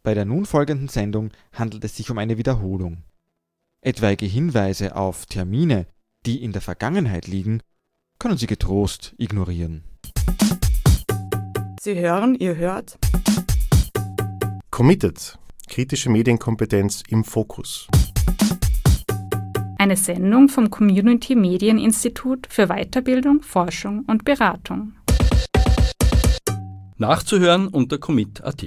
Bei der nun folgenden Sendung handelt es sich um eine Wiederholung. Etwaige Hinweise auf Termine, die in der Vergangenheit liegen, können Sie getrost ignorieren. Sie hören, ihr hört Committed. Kritische Medienkompetenz im Fokus. Eine Sendung vom Community Medieninstitut für Weiterbildung, Forschung und Beratung. Nachzuhören unter commit.at.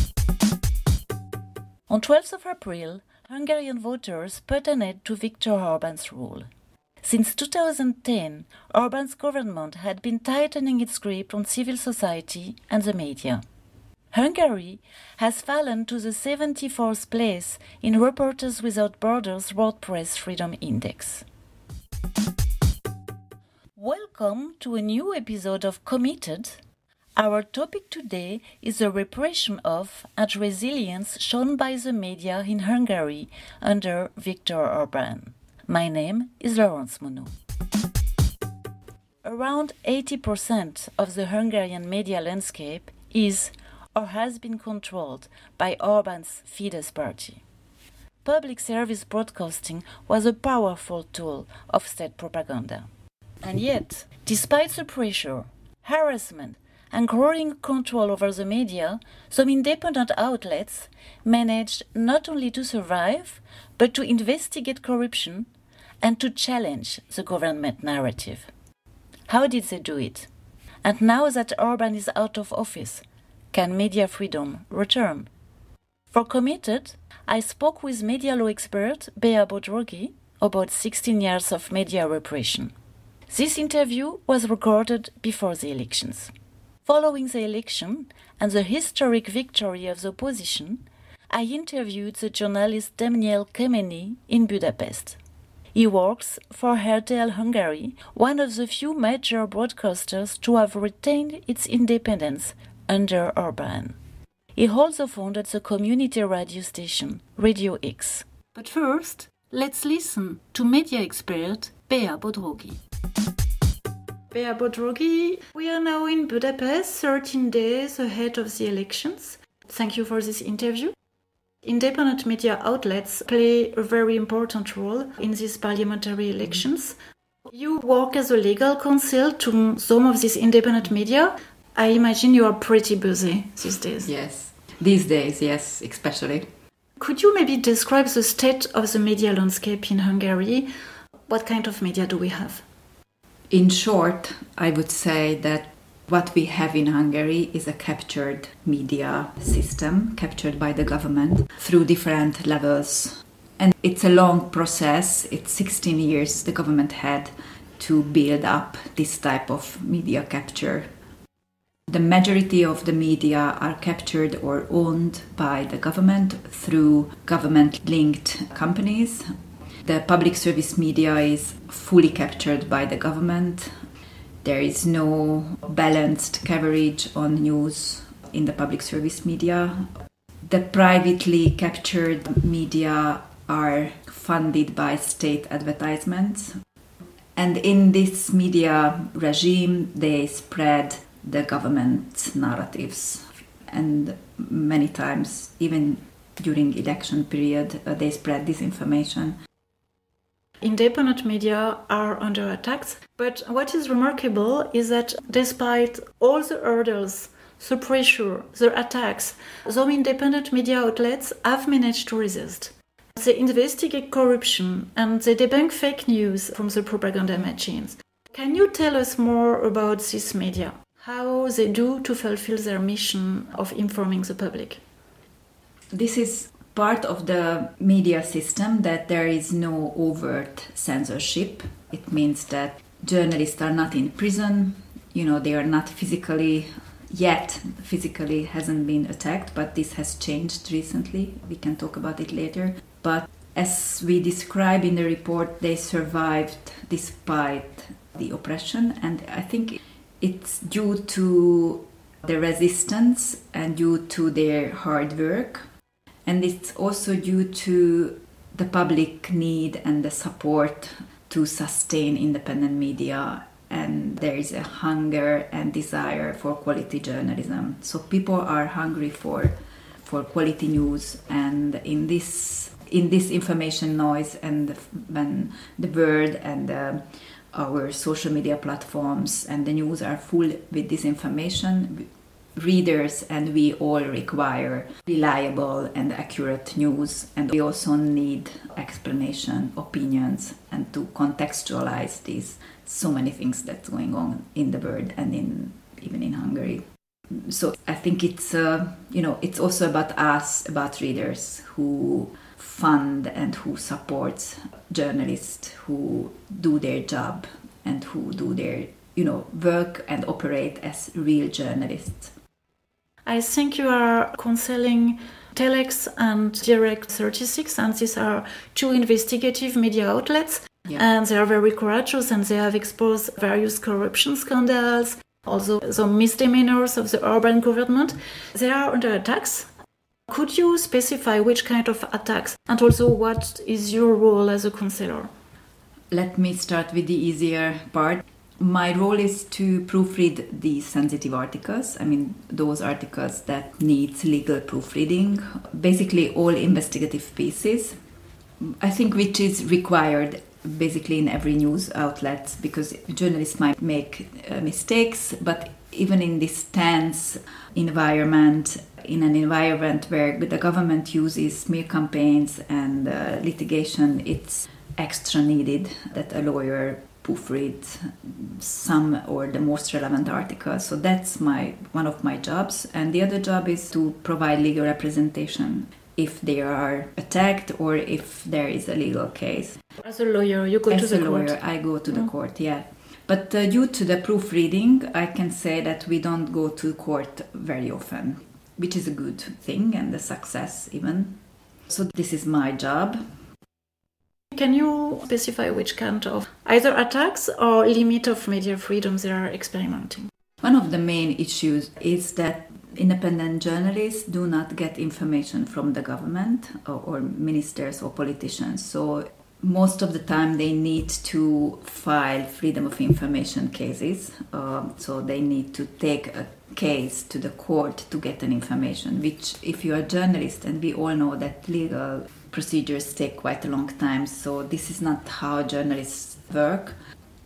On 12th of April, Hungarian voters put an end to Viktor Orbán's rule. Since 2010, Orbán's government had been tightening its grip on civil society and the media. Hungary has fallen to the 74th place in Reporters Without Borders World Press Freedom Index. Welcome to a new episode of Committed. Our topic today is the repression of and resilience shown by the media in Hungary under Viktor Orbán. My name is Laurence Monod. Around 80% of the Hungarian media landscape is or has been controlled by Orbán's Fidesz party. Public service broadcasting was a powerful tool of state propaganda. And yet, despite the pressure, harassment, and growing control over the media, some independent outlets managed not only to survive, but to investigate corruption and to challenge the government narrative. How did they do it? And now that Orbán is out of office, can media freedom return? For Committed, I spoke with media law expert Bea Bodrogi about 16 years of media repression. This interview was recorded before the elections. Following the election and the historic victory of the opposition, I interviewed the journalist Daniel Kemeny in Budapest. He works for RTL Hungary, one of the few major broadcasters to have retained its independence under Orbán. He also founded the community radio station Radio X. But first, let's listen to media expert Bea Bodrogi. Bea Bodrogi, we are now in Budapest, 13 days ahead of the elections. Thank you for this interview. Independent media outlets play a very important role in these parliamentary elections. You work as a legal counsel to some of these independent media. I imagine you are pretty busy these days. Yes, these days, yes, especially. Could you maybe describe the state of the media landscape in Hungary? What kind of media do we have? In short, I would say that what we have in Hungary is a captured media system, captured by the government through different levels. And it's a long process. It's 16 years the government had to build up this type of media capture. The majority of the media are captured or owned by the government through government-linked companies. The public service media is fully captured by the government. There is no balanced coverage on news in the public service media. The privately captured media are funded by state advertisements. And in this media regime, they spread the government narratives, and many times, even during election period, they spread disinformation. Independent media are under attacks, but what is remarkable is that despite all the hurdles, the pressure, the attacks, some independent media outlets have managed to resist. They investigate corruption and they debunk fake news from the propaganda machines. Can you tell us more about this media? How they do to fulfill their mission of informing the public? This is part of the media system that there is no overt censorship. It means that journalists are not in prison, they are not physically hasn't been attacked, but this has changed recently. We can talk about it later. But as we describe in the report, they survived despite the oppression, and I think it's due to the resistance and due to their hard work. And it's also due to the public need and the support to sustain independent media. And there is a hunger and desire for quality journalism. So people are hungry for for quality news, and in this information noise, and when the world and our social media platforms and the news are full with this information, readers and we all require reliable and accurate news, and we also need explanation, opinions, and to contextualize these so many things that's going on in the world and even in Hungary. So I think it's it's also about us, about readers who fund and who support journalists who do their job and who do their work and operate as real journalists. I think you are counseling Telex and Direct 36, and these are two investigative media outlets. Yeah. And they are very courageous, and they have exposed various corruption scandals, also some misdemeanors of the urban government. They are under attacks. Could you specify which kind of attacks, and also what is your role as a counselor? Let me start with the easier part. My role is to proofread these sensitive articles. I mean, those articles that need legal proofreading, basically all investigative pieces, I think, which is required basically in every news outlet, because journalists might make mistakes, but even in this tense environment, in an environment where the government uses smear campaigns and litigation, it's extra needed that a lawyer proofread some or the most relevant articles. So that's one of my jobs. And the other job is to provide legal representation if they are attacked or if there is a legal case. As a lawyer, you go to the court? As a lawyer, I go to the court, yeah. But due to the proofreading, I can say that we don't go to court very often, which is a good thing and a success even. So this is my job. Can you specify which kind of either attacks or limit of media freedom they are experimenting? One of the main issues is that independent journalists do not get information from the government or ministers or politicians. So most of the time they need to file freedom of information cases. So they need to take a case to the court to get an information, which if you are a journalist, and we all know that legal procedures take quite a long time, so this is not how journalists work.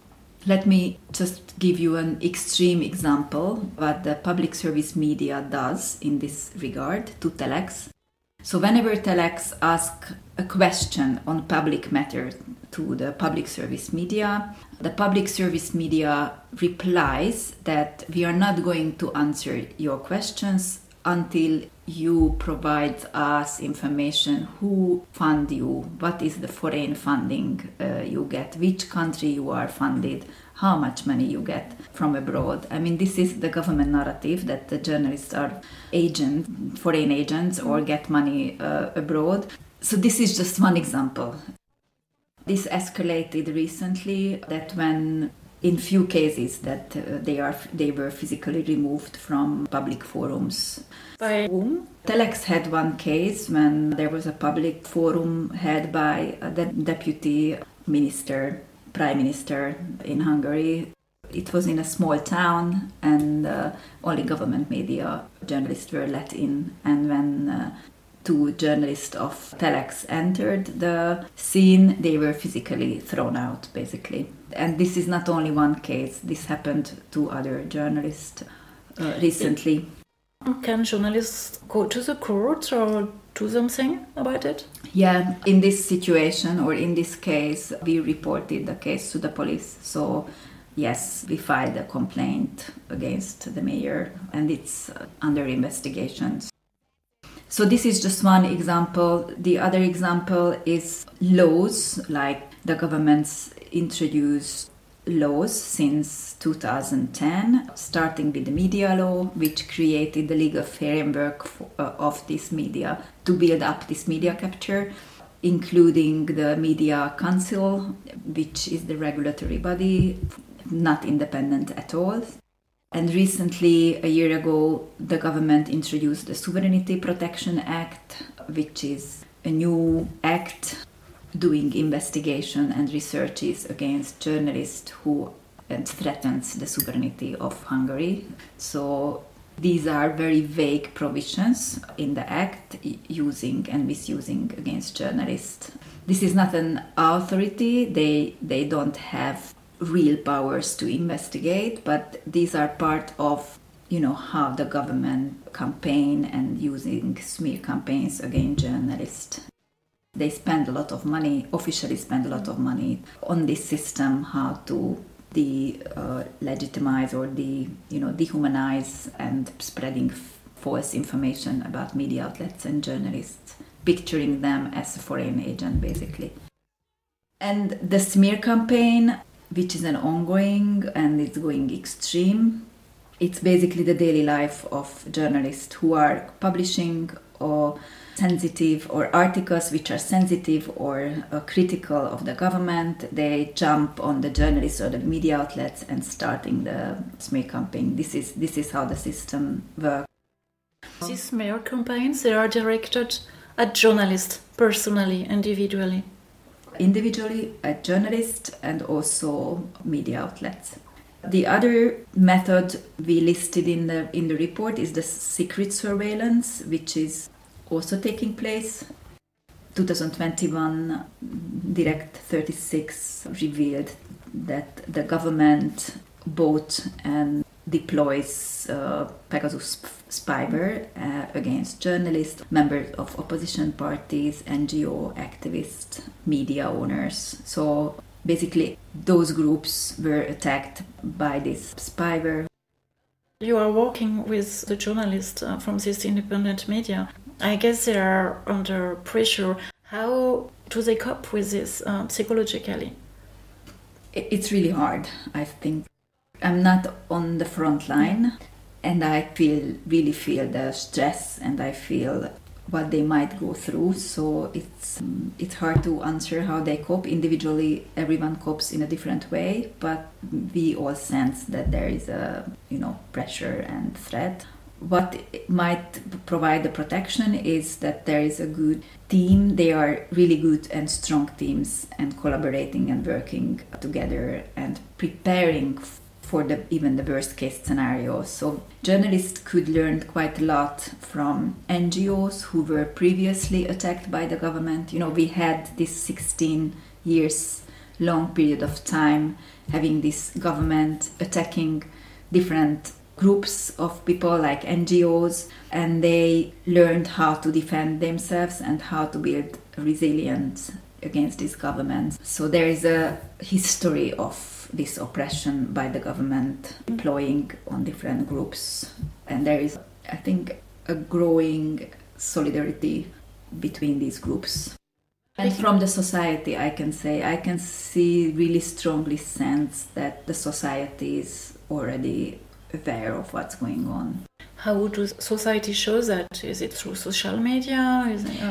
Let me just give you an extreme example what the public service media does in this regard to Telex. So whenever Telex asks a question on public matters to the public service media, the public service media replies that we are not going to answer your questions until you provide us information who fund you, what is the foreign funding you get, which country you are funded, how much money you get from abroad. I mean, this is the government narrative that the journalists are foreign agents or get money abroad. So this is just one example. This escalated recently, that when in few cases that they were physically removed from public forums. By whom? Telex had one case when there was a public forum held by the deputy minister, prime minister in Hungary. It was in a small town, and only government media journalists were let in. And when two journalists of Telex entered the scene, they were physically thrown out, basically. And this is not only one case. This happened to other journalists recently. Can journalists go to the court or do something about it? Yeah, in this situation or in this case, we reported the case to the police. So yes, we filed a complaint against the mayor, and it's under investigation. So this is just one example. The other example is laws, like the government's introduced laws since 2010, starting with the media law, which created the legal framework of this media to build up this media capture, including the Media Council, which is the regulatory body, not independent at all. And recently, a year ago, the government introduced the Sovereignty Protection Act, which is a new act doing investigation and researches against journalists who threatens the sovereignty of Hungary. So These are very vague provisions in the Act using and misusing against journalists. This is not an authority. They don't have real powers to investigate, but these are part of how the government campaign and using smear campaigns against journalists. They spend a lot of money, officially spend a lot of money on this system, how to legitimize or dehumanize and spreading false information about media outlets and journalists, picturing them as a foreign agent, basically. And the smear campaign, which is an ongoing and it's going extreme, it's basically the daily life of journalists who are publishing or sensitive or articles which are sensitive or critical of the government. They jump on the journalists or the media outlets and starting the smear campaign. This is how the system works. These smear campaigns, they are directed at journalists personally, individually. Individually at journalists and also media outlets. The other method we listed in the report is the secret surveillance, which is also taking place. 2021 Direct 36 revealed that the government bought and deploys Pegasus spyware against journalists, members of opposition parties, NGO activists, media owners. So basically those groups were attacked by this spyware. You are working with the journalists from this independent media. I guess they are under pressure. How do they cope with this psychologically? It's really hard, I think. I'm not on the front line and I really feel the stress and I feel what they might go through. So it's hard to answer how they cope. Individually, everyone copes in a different way, but we all sense that there is a pressure and threat. What might provide the protection is that there is a good team. They are really good and strong teams and collaborating and working together and preparing for even the worst case scenario. So journalists could learn quite a lot from NGOs who were previously attacked by the government. We had this 16 years long period of time having this government attacking different groups of people like NGOs, and they learned how to defend themselves and how to build resilience against this government. So there is a history of this oppression by the government deploying on different groups, and there is, I think, a growing solidarity between these groups. And from the society, I can see really strongly sense that the society is already aware of what's going on. How does society show that? Is it through social media?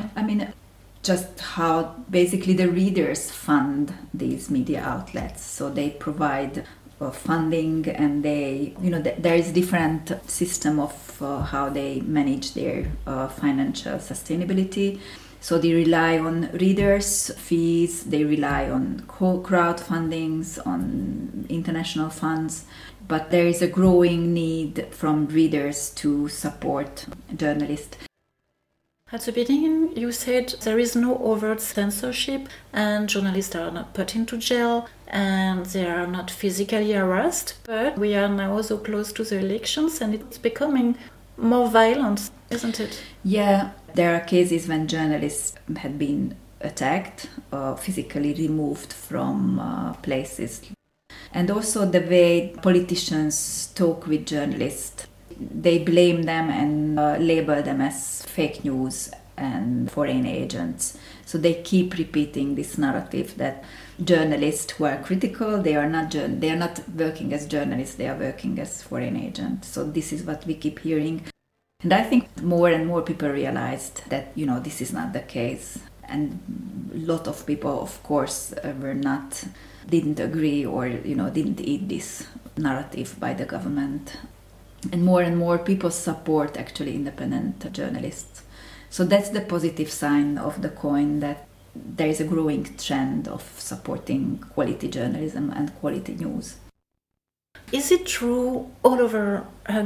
Just how basically the readers fund these media outlets. So they provide funding, and there is different system of how they manage their financial sustainability. So they rely on readers' fees, they rely on crowdfundings, on international funds, but there is a growing need from readers to support journalists. At the beginning, you said there is no overt censorship and journalists are not put into jail and they are not physically harassed, but we are now so close to the elections and it's becoming more violent, isn't it? Yeah, there are cases when journalists had been attacked or physically removed from places. And also the way politicians talk with journalists. They blame them and label them as fake news and foreign agents. So they keep repeating this narrative that journalists who are critical, they are not working as journalists, they are working as foreign agents. So this is what we keep hearing. And I think more and more people realized that, this is not the case. And a lot of people, of course, didn't agree or, didn't eat this narrative by the government. And more people support actually independent journalists. So that's the positive sign of the coin, that there is a growing trend of supporting quality journalism and quality news. Is it true all over Hungary?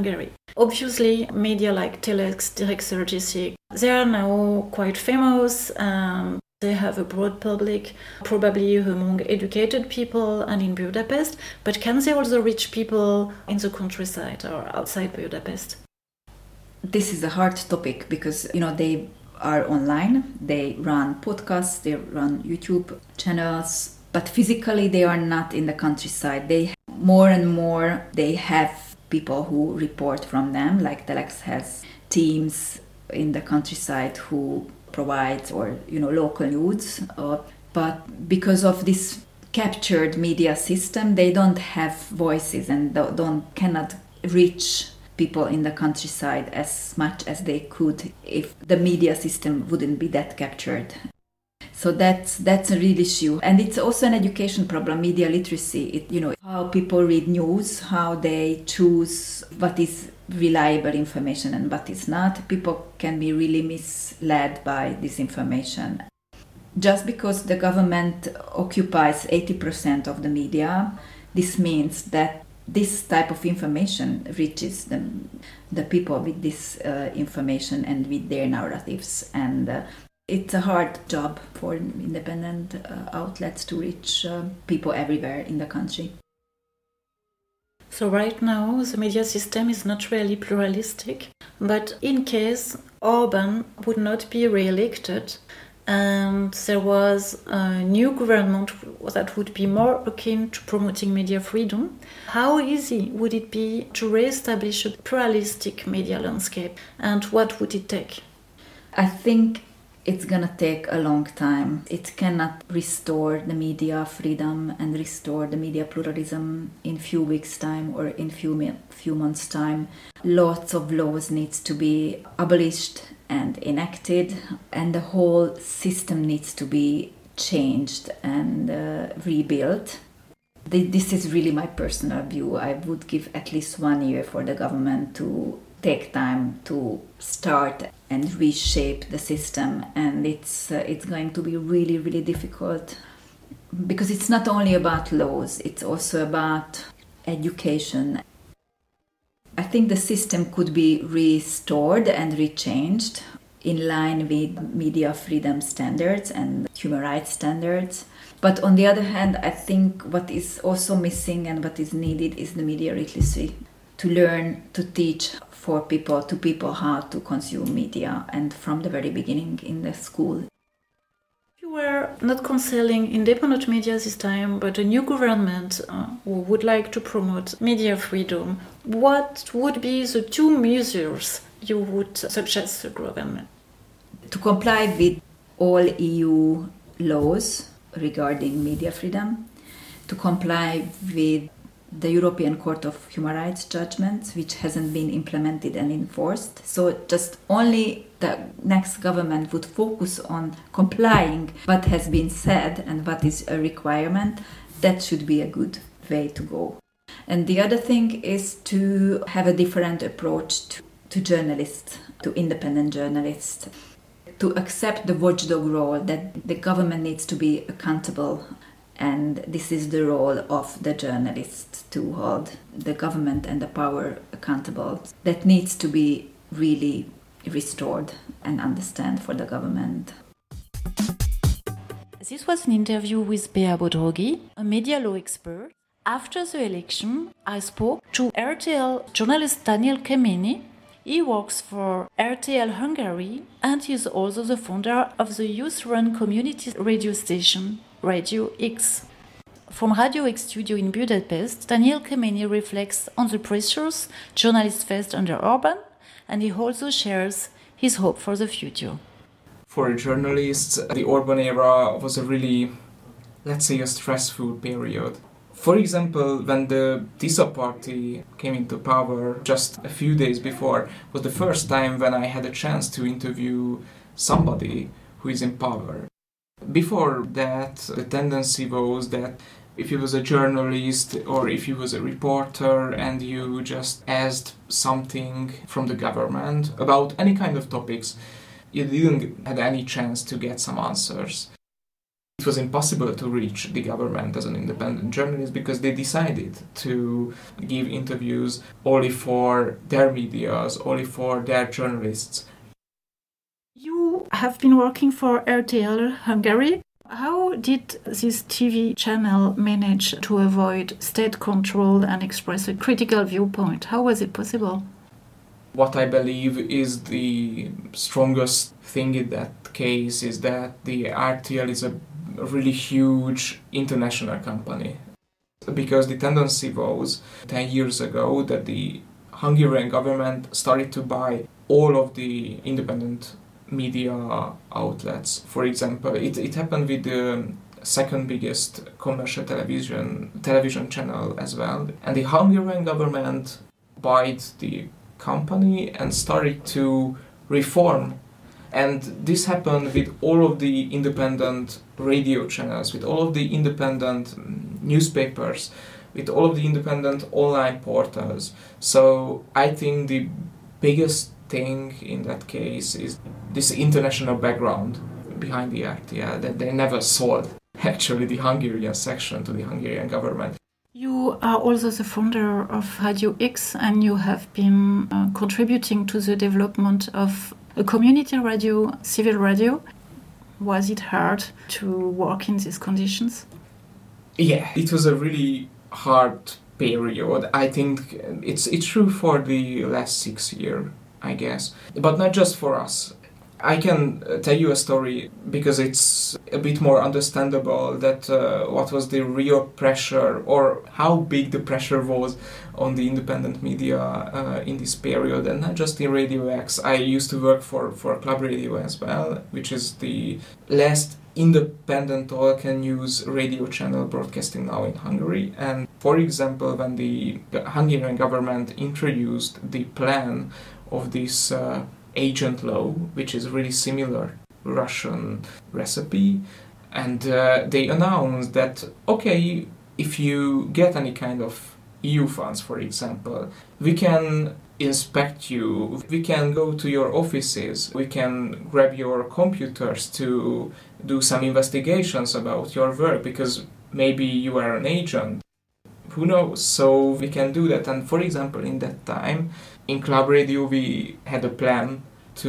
Obviously, media like Telex, Direct 36, they are now quite famous and they have a broad public, probably among educated people and in Budapest, but can they also reach people in the countryside or outside Budapest? This is a hard topic because, they are online, they run podcasts, they run YouTube channels, but physically they are not in the countryside. They more and more they have people who report from them, like Telex has teams in the countryside who provide local news. But because of this captured media system, they don't have voices and cannot reach people in the countryside as much as they could if the media system wouldn't be that captured. So that's a real issue. And it's also an education problem, media literacy. How people read news, how they choose what is reliable information and what is not. People can be really misled by this information. Just because the government occupies 80% of the media, this means that this type of information reaches the people with this information and with their narratives. And it's a hard job for independent outlets to reach people everywhere in the country. So right now, the media system is not really pluralistic, but in case Orbán would not be re-elected and there was a new government that would be more akin to promoting media freedom, how easy would it be to re-establish a pluralistic media landscape, and what would it take? I think it's gonna take a long time. It cannot restore the media freedom and restore the media pluralism in few weeks' time or in few months' time. Lots of laws needs to be abolished and enacted, and the whole system needs to be changed and rebuilt. This is really my personal view. I would give at least 1 year for the government to take time to start and reshape the system, and it's going to be really, really difficult because it's not only about laws, it's also about education. I think the system could be restored and rechanged in line with media freedom standards and human rights standards. But on the other hand, I think what is also missing and what is needed is the media literacy, to learn to teach for people how to consume media, and from the very beginning in the school. You were not cancelling independent media this time, but a new government who would like to promote media freedom. What would be the 2 measures you would suggest to the government? To comply with all EU laws regarding media freedom, to comply with the European Court of Human Rights judgments, which hasn't been implemented and enforced. So just only the next government would focus on complying what has been said and what is a requirement. That should be a good way to go. And the other thing is to have a different approach to journalists, to independent journalists, to accept the watchdog role, that the government needs to be accountable. And this is the role of the journalists, to hold the government and the power accountable. That needs to be really restored and understand for the government. This was an interview with Bea Bodrogi, a media law expert. After the election, I spoke to RTL journalist Daniel Kemeny. He works for RTL Hungary and he is also the founder of the youth-run community radio station Radio X. From Radio X studio in Budapest, Daniel Kemeny reflects on the pressures journalists faced under Orbán, and he also shares his hope for the future. For journalists, the Orbán era was a really, let's say, a stressful period. For example, when the TISA party came into power just a few days before, was the first time when I had a chance to interview somebody who is in power. Before that, the tendency was that if you was a journalist or if you was a reporter and you just asked something from the government about any kind of topics, you didn't have any chance to get some answers. It was impossible to reach the government as an independent journalist because they decided to give interviews only for their medias, only for their journalists. You have been working for RTL Hungary. How did this TV channel manage to avoid state control and express a critical viewpoint? How was it possible? What I believe is the strongest thing in that case is that the RTL is a really huge international company. Because the tendency was 10 years ago that the Hungarian government started to buy all of the independent media outlets. For example, it happened with the second biggest commercial television channel as well. And the Hungarian government bought the company and started to reform. And this happened with all of the independent radio channels, with all of the independent newspapers, with all of the independent online portals. So I think the biggest thing in that case is this international background behind the RTL, that they never sold actually the Hungarian section to the Hungarian government. You are also the founder of Radio X, and you have been contributing to the development of a community radio, civil radio. Was it hard to work in these conditions? Yeah, it was a really hard period. I think it's true for the last 6 years, I guess. But not just for us. I can tell you a story because it's a bit more understandable that what was the real pressure or how big the pressure was on the independent media in this period, and not just in Radio X. I used to work for Club Radio as well, which is the last independent all-can-use radio channel broadcasting now in Hungary. And for example, when the Hungarian government introduced the plan of this agent law, which is really similar Russian recipe, and they announced that, okay, if you get any kind of EU funds, for example, we can inspect you, we can go to your offices, we can grab your computers to do some investigations about your work, because maybe you are an agent. Who knows? So we can do that. And for example, in that time, in Club Radio, we had a plan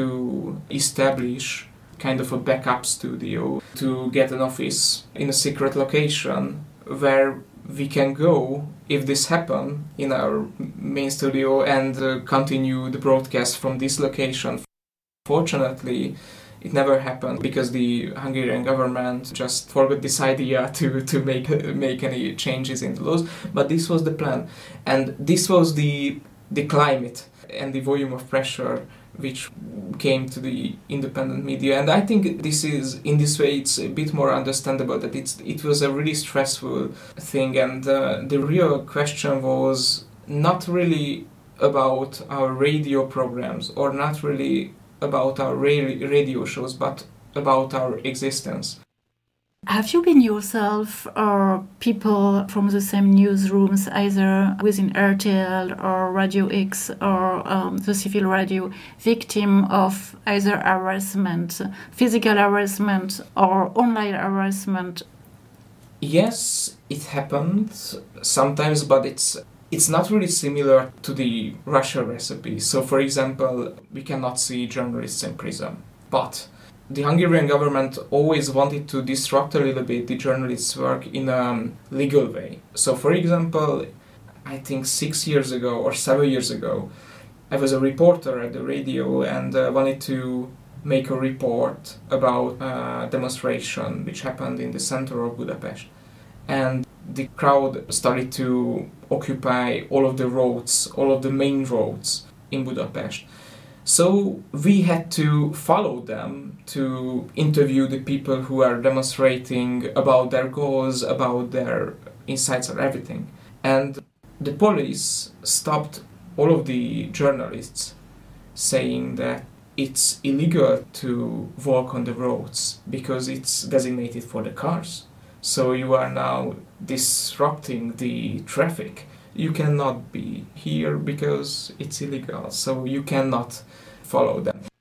to establish kind of a backup studio, to get an office in a secret location where we can go if this happens in our main studio and continue the broadcast from this location. Fortunately, it never happened because the Hungarian government just forgot this idea to make any changes in the laws. But this was the plan, and this was the climate and the volume of pressure which came to the independent media. And I think this is, in this way, it's a bit more understandable that it was a really stressful thing. And the real question was not really about our radio programs or not really about our radio shows, but about our existence. Have you been yourself or people from the same newsrooms, either within RTL or Radio X or the civil radio, victim of either harassment, physical harassment or online harassment? Yes, it happened sometimes, but it's not really similar to the Russia recipe. So, for example, we cannot see journalists in prison, but the Hungarian government always wanted to disrupt a little bit the journalists' work in a legal way. So, for example, I think 6 years ago or 7 years ago, I was a reporter at the radio and wanted to make a report about a demonstration which happened in the center of Budapest. And the crowd started to occupy all of the roads, all of the main roads in Budapest. So we had to follow them to interview the people who are demonstrating about their goals, about their insights and everything. And the police stopped all of the journalists, saying that it's illegal to walk on the roads because it's designated for the cars. So you are now disrupting the traffic. You cannot be here because it's illegal, so you cannot follow them.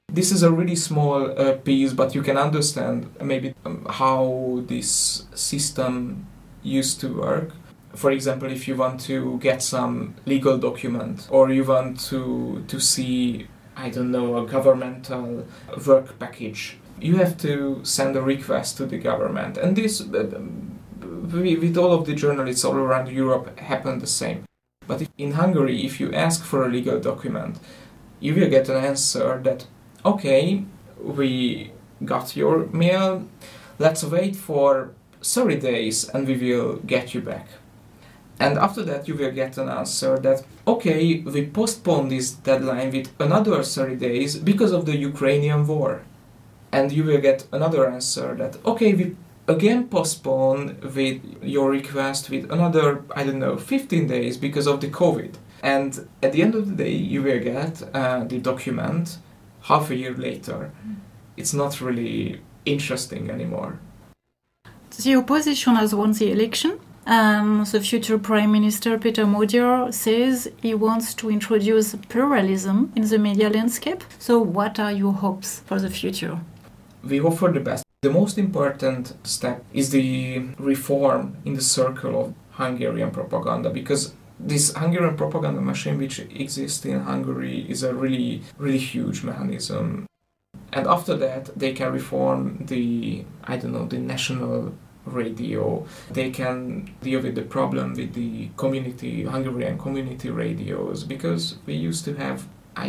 This is a really small piece, but you can understand maybe how this system used to work. For example, if you want to get some legal document or you want to see, I don't know, a governmental work package, you have to send a request to the government. And this, with all of the journalists all around Europe, happened the same. But in Hungary, if you ask for a legal document, you will get an answer that, okay, we got your mail, let's wait for 30 days and we will get you back. And after that you will get an answer that, okay, we postpone this deadline with another 30 days because of the Ukrainian war. And you will get another answer that, okay, we again postpone with your request with another, 15 days because of the COVID. And at the end of the day, you will get the document half a year later. It's not really interesting anymore. The opposition has won the election. The future Prime Minister Peter Modior says he wants to introduce pluralism in the media landscape. So what are your hopes for the future? We hope for the best. The most important step is the reform in the circle of Hungarian propaganda, because this Hungarian propaganda machine which exists in Hungary is a really, really huge mechanism. And after that, they can reform the national radio. They can deal with the problem with the Hungarian community radios, because we used to have,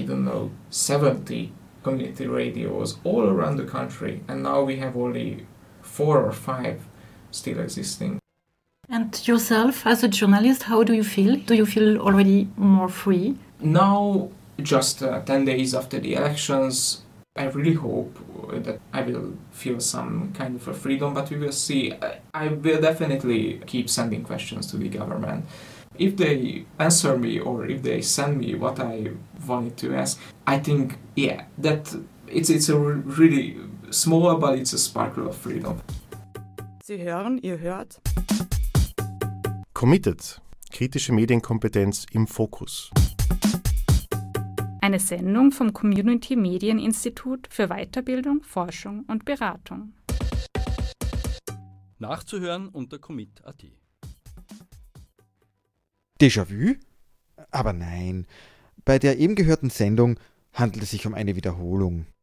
70 community radios all around the country, and now we have only 4 or 5 still existing. And yourself, as a journalist, how do you feel? Do you feel already more free? Now, just 10 days after the elections, I really hope that I will feel some kind of a freedom, but we will see. I will definitely keep sending questions to the government. If they answer me or if they send me what I wanted to ask, I think, that it's a really small, but it's a sparkle of freedom. Sie hören, ihr hört. Committed. Kritische Medienkompetenz im Fokus. Eine Sendung vom Community Medieninstitut für Weiterbildung, Forschung und Beratung. Nachzuhören unter commit.at. Déjà-vu? Aber nein, bei der eben gehörten Sendung handelt es sich um eine Wiederholung.